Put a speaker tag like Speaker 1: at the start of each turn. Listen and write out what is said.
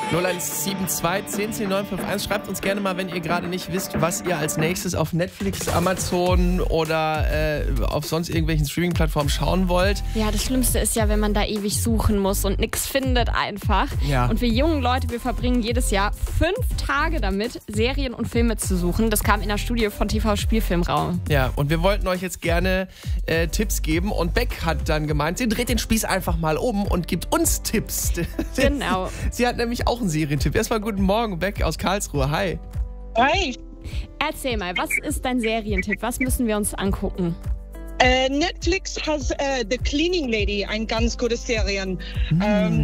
Speaker 1: 0172 10 951. Schreibt uns gerne mal, wenn ihr gerade nicht wisst, was ihr als nächstes auf Netflix, Amazon oder auf sonst irgendwelchen Streaming-Plattformen schauen wollt.
Speaker 2: Ja, das Schlimmste ist ja, wenn man da ewig suchen muss und nichts findet einfach.
Speaker 1: Ja.
Speaker 2: Und wir jungen Leute, wir verbringen jedes Jahr 5 Tage damit, Serien und Filme zu suchen. Das kam in der Studie von TV Spielfilmraum.
Speaker 1: Ja, und wir wollten euch jetzt gerne Tipps geben. Und Beck hat dann gemeint, sie dreht den Spieß einfach mal um und gibt uns Tipps.
Speaker 2: Genau.
Speaker 1: Sie hat nämlich auch einen Serientipp. Erstmal guten Morgen, Beck aus Karlsruhe. Hi.
Speaker 3: Hi.
Speaker 2: Erzähl mal, was ist dein Serientipp? Was müssen wir uns angucken?
Speaker 3: Netflix hat The Cleaning Lady, eine ganz gute Serie.